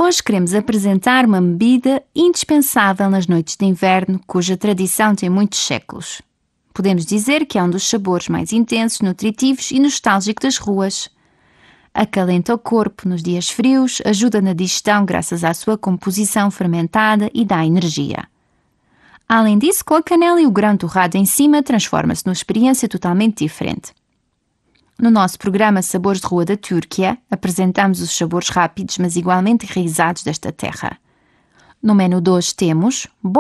Hoje queremos apresentar uma bebida indispensável nas noites de inverno, cuja tradição tem muitos séculos. Podemos dizer que é um dos sabores mais intensos, nutritivos e nostálgicos das ruas. Acalenta o corpo nos dias frios, ajuda na digestão graças à sua composição fermentada e dá energia. Além disso, com a canela e o grão torrado em cima, transforma-se numa experiência totalmente diferente. No nosso programa Sabores de Rua da Turquia, apresentamos os sabores rápidos, mas igualmente enraizados desta terra. No menu de hoje temos